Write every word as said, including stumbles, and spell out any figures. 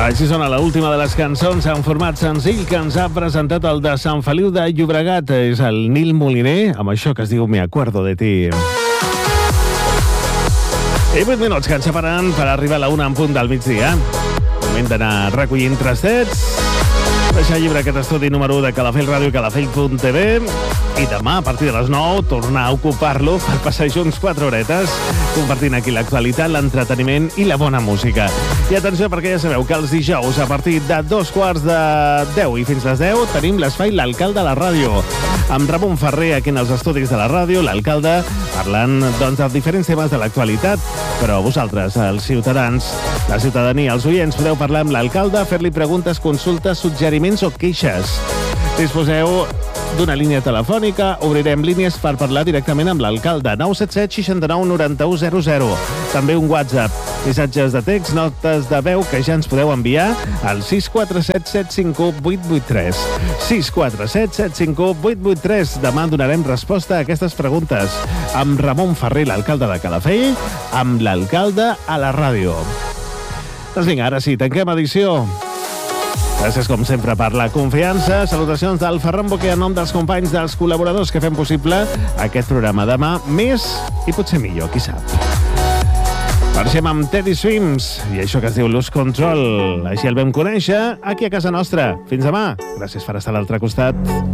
Així sona l'última de les cançons en format senzill que ens ha presentat el de Sant Feliu de Llobregat. És el Nil Moliner, amb això que es diu Me acuerdo de ti. I vuit minuts que ens separen per arribar a la una en punt del migdia. Moment d'anar recollint trastets, deixar llibre aquest estudi número u de Calafell Ràdio i Calafell punt t v, i demà, a partir de les nou, tornar a ocupar-lo per passar junts quatre horetes, compartint aquí l'actualitat, l'entreteniment i la bona música. I atenció, perquè ja sabeu que els dijous, a partir de dos quarts de deu i fins les deu, tenim l'espai L'Alcalde a la Ràdio, amb Ramon Ferrer aquí en els estudis de la ràdio, l'alcalde, parlant doncs, de diferents temes de l'actualitat, però vosaltres, els ciutadans, la ciutadania, els oients, podeu parlar amb l'alcalde, fer-li preguntes, consultes, suggeriments o queixes. Disposeu d'una línia telefònica, obrirem línies per parlar directament amb l'alcalde. nou set set sis nou nou u zero zero. També un WhatsApp, missatges de text, notes de veu que ja ens podeu enviar al sis quatre set set cinc u vuit vuit tres. sis quatre set set cinc u vuit vuit tres. Demà donarem resposta a aquestes preguntes amb Ramon Ferrer, l'alcalde de Calafell, amb l'alcalde a la ràdio. Doncs vinga, ara sí, tanquem edició. Gràcies, com sempre, per la confiança. Salutacions del Ferran Boquer en nom dels companys, dels col·laboradors que fem possible aquest programa. Demà més i potser millor, qui sap. Marxem amb Teddy Swims i això que es diu Lose Control. Així el vam conèixer aquí a casa nostra. Fins demà. Gràcies per estar a l'altre costat.